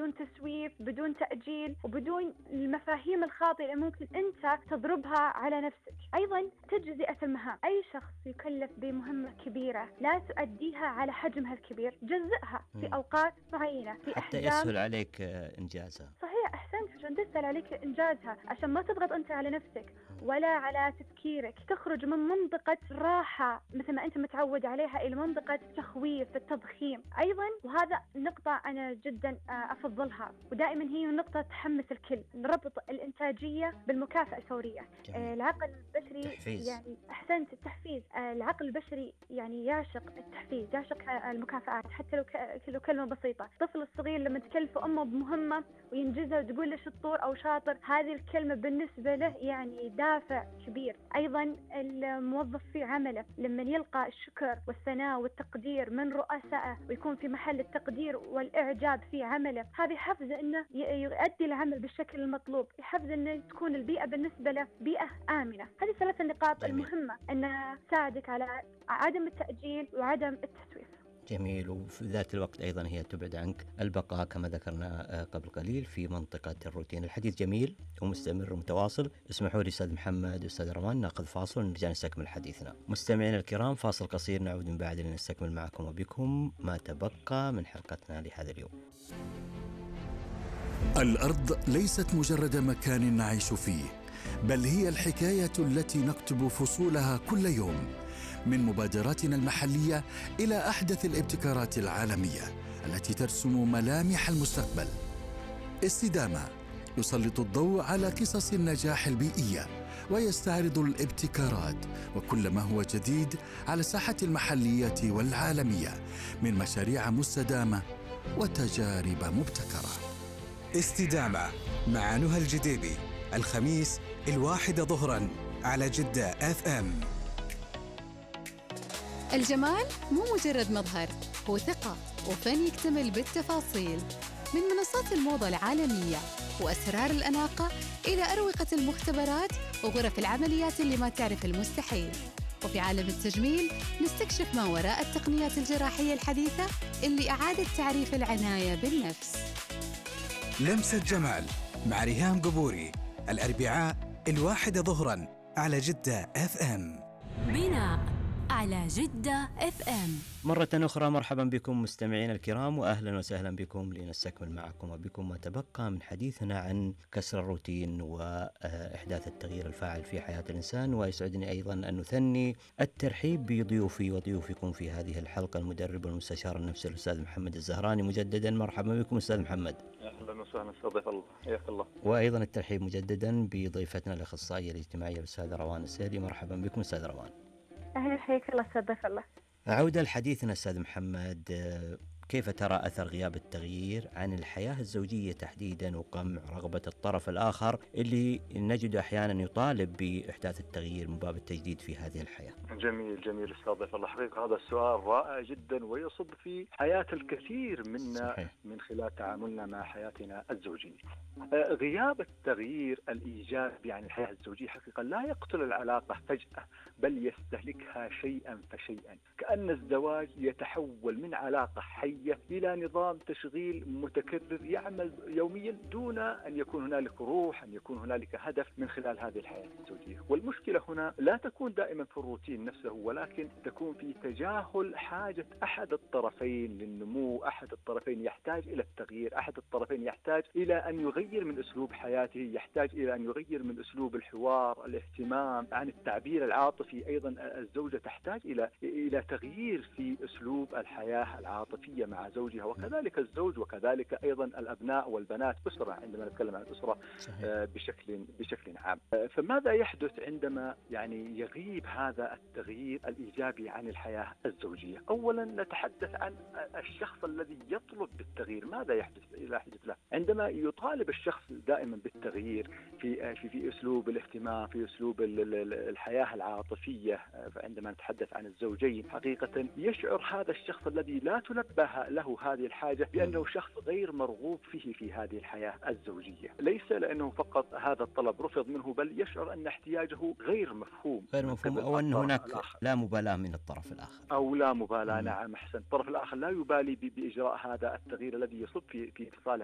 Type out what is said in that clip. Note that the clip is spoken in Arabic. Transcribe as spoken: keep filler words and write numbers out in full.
بدون تسويف، بدون تأجيل، وبدون المفاهيم الخاطئة اللي ممكن أنت تضربها على نفسك. أيضا تجزئة المهام. أي شخص يكلف بمهمة كبيرة لا تؤديها على حجمها الكبير، جزئها في أوقات معينة، في حتى أحجام يسهل عليك إنجازها. صحيح. أحسنت، عشان تسهل عليك إنجازها، عشان ما تضغط أنت على نفسك ولا على تفكيرك، تخرج من منطقة راحة مثل ما أنت متعود عليها إلى منطقة تخويف، التضخيم. أيضا وهذا نقطة أنا جدا أفضلها، ودائما هي نقطة تحمس الكل، ربط الإنتاجية بالمكافأة الفورية. جميل. العقل البشري تحفيز. يعني أحسنت التحفيز. العقل البشري يعني يعشق التحفيز، يعشق المكافآت حتى لو لو كلمة بسيطة. الطفل الصغير لما تكلف أمه بمهمة وينجزها وتقول له شطور أو شاطر، هذه الكلمة بالنسبة له يعني دافع كبير. أيضا الموظف في عمله لما يلقى الشكر والثناء والتقدير من رؤسائه ويكون في محل التقدير والإعجاب في عمله، هذه حفزة أنه يؤدي العمل بالشكل المطلوب، يحفز أنه تكون البيئة بالنسبة له بيئة آمنة. هذه ثلاث النقاط جميل. المهمة أنها تساعدك على عدم التأجيل وعدم التسويف. جميل. وفي ذات الوقت أيضا هي تبعد عنك البقاء كما ذكرنا قبل قليل في منطقة الروتين. الحديث جميل ومستمر ومتواصل. اسمحوا لي أستاذ محمد وأستاذ روان ناخذ فاصل ونرجع نستكمل حديثنا. مستمعينا الكرام، فاصل قصير نعود من بعد لنستكمل معكم وبكم ما تبقى من حلقتنا لهذا اليوم. الأرض ليست مجرد مكان نعيش فيه، بل هي الحكاية التي نكتب فصولها كل يوم، من مبادراتنا المحلية إلى أحدث الابتكارات العالمية التي ترسم ملامح المستقبل. استدامة يسلط الضوء على قصص النجاح البيئية ويستعرض الابتكارات وكل ما هو جديد على الساحة المحلية والعالمية من مشاريع مستدامة وتجارب مبتكرة. استدامة مع نهى الجديبي، الخميس الواحدة ظهرا على جدة اف ام. الجمال مو مجرد مظهر، هو ثقة وفن يكتمل بالتفاصيل. من منصات الموضة العالمية وأسرار الأناقة إلى أروقة المختبرات وغرف العمليات اللي ما تعرف المستحيل. وفي عالم التجميل نستكشف ما وراء التقنيات الجراحية الحديثة اللي أعادت تعريف العناية بالنفس. لمسة جمال مع ريهام قبوري، الأربعاء الواحدة ظهرا على جدة اف ام. بناء على جدة اف ام. مرة أخرى مرحبا بكم مستمعين الكرام، وأهلا وسهلا بكم لنستكمل معكم وبكم ما تبقى من حديثنا عن كسر الروتين وإحداث التغيير الفاعل في حياة الإنسان. ويسعدني أيضا أن نثني الترحيب بضيوفي وضيوفكم في هذه الحلقة، المدرب والمستشار النفسي الأستاذ محمد الزهراني. مجددا مرحبا بكم أستاذ محمد. أهلا وسهلا استضيف الله، حياك الله. وأيضا الترحيب مجددا بضيفتنا الأخصائية الاجتماعية الأستاذة روان السيري. مرحبا بكم أستاذ روان. أهلا، حياك الله استضيف الله. عودة لحديثنا أستاذ محمد، كيف ترى أثر غياب التغيير عن الحياة الزوجية تحديدا وقمع رغبة الطرف الآخر اللي نجد أحيانا يطالب بإحداث التغيير من باب التجديد في هذه الحياة؟ جميل جميل استاذ الله، حقيقة هذا السؤال رائع جدا ويصب في حياة الكثير منا. صحيح. من خلال تعاملنا مع حياتنا الزوجية. آه غياب التغيير الإيجابي عن الحياة الزوجية حقيقة لا يقتل العلاقة فجأة، بل يستهلكها شيئا فشيئا، كأن الزواج يتحول من علاقة حية إلى نظام تشغيل متكرر يعمل يوميا دون أن يكون هنالك روح، أن يكون هنالك هدف من خلال هذه الحياة الزوجية. والمشكلة هنا لا تكون دائما في الروتين نفسه، ولكن تكون في تجاهل حاجة أحد الطرفين للنمو. أحد الطرفين يحتاج إلى التغيير، أحد الطرفين يحتاج إلى أن يغير من أسلوب حياته، يحتاج إلى أن يغير من أسلوب الحوار، الاهتمام عن التعبير العاطفي. أيضا الزوجة تحتاج إلى إلى تغيير في أسلوب الحياة العاطفية مع زوجها، وكذلك الزوج، وكذلك أيضا الأبناء والبنات، أسرة عندما نتكلم عن الأسرة بشكل بشكل عام. فماذا يحدث عندما يعني يغيب هذا التغيير الإيجابي عن الحياة الزوجية؟ أولا نتحدث عن الشخص الذي يطلب بالتغيير. ماذا يحدث يحدث له عندما يطالب الشخص دائما بالتغيير في في في أسلوب الاهتمام، في أسلوب الحياة العاطفية؟ عندما نتحدث عن الزوجين حقيقة يشعر هذا الشخص الذي لا تلبى له هذه الحاجة بأنه شخص غير مرغوب فيه في هذه الحياة الزوجية، ليس لأنه فقط هذا الطلب رفض منه، بل يشعر أن احتياجه غير مفهوم غير مفهوم أو أن هناك الآخر. لا مبالاة من الطرف الآخر أو لا مبالاة. نعم أحسن، الطرف الآخر لا يبالي بإجراء هذا التغيير الذي يصب في في اتصال